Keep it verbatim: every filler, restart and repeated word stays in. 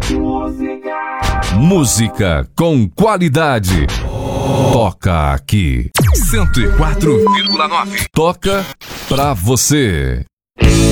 Música com qualidade. Toca aqui. cento e quatro vírgula nove. Toca pra você.